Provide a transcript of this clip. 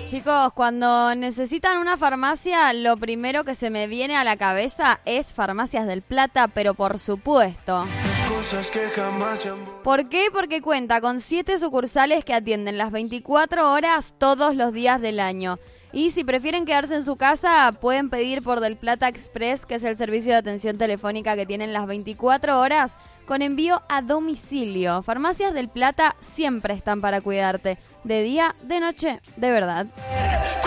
Chicos, cuando necesitan una farmacia, lo primero que se me viene a la cabeza es Farmacias del Plata, pero por supuesto. ¿Por qué? Porque cuenta con 7 sucursales que atienden las 24 horas todos los días del año. Y si prefieren quedarse en su casa, pueden pedir por Del Plata Express, que es el servicio de atención telefónica que tienen las 24 horas, con envío a domicilio. Farmacias del Plata siempre están para cuidarte, de día, de noche, de verdad.